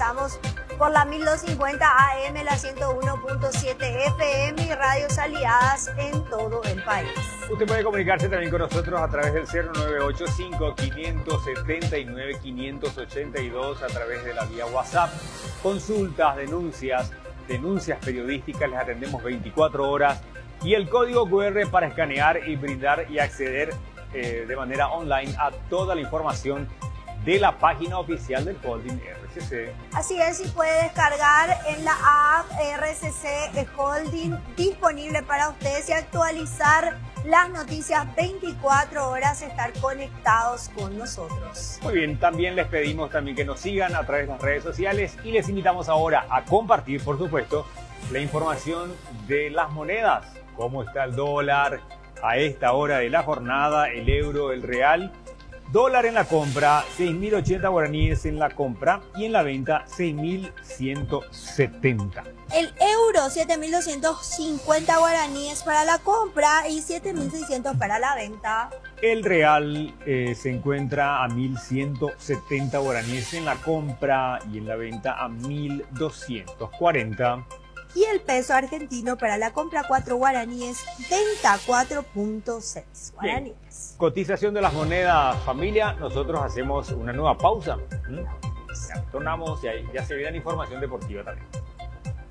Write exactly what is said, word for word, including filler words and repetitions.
Sintonizamos por la mil doscientos cincuenta A M, la ciento uno punto siete F M y radios aliadas en todo el país. Usted puede comunicarse también con nosotros a través del cero nueve ocho cinco, cinco siete nueve, cinco ocho dos, a través de la vía WhatsApp. Consultas, denuncias, denuncias periodísticas, les atendemos veinticuatro horas. Y el código cu erre para escanear y brindar y acceder eh, de manera online a toda la información de la página oficial del Holding R C C. Así es, y puede descargar en la app R C C Holding disponible para ustedes y actualizar las noticias veinticuatro horas, estar conectados con nosotros. Muy bien, también les pedimos también que nos sigan a través de las redes sociales y les invitamos ahora a compartir, por supuesto, la información de las monedas, cómo está el dólar a esta hora de la jornada, el euro, el real. Dólar en la compra, seis mil ochenta guaraníes en la compra y en la venta, seis mil ciento setenta. El euro, siete mil doscientos cincuenta guaraníes para la compra y siete mil seiscientos para la venta. El real eh, se encuentra a mil ciento setenta guaraníes en la compra y en la venta a mil doscientos cuarenta. Y el peso argentino para la compra cuatro guaraníes, venta cuatro punto seis guaraníes. Bien. Cotización de las monedas, familia. Nosotros hacemos una nueva pausa. ¿Mm? Ya, tornamos y ahí ya se viene información deportiva también.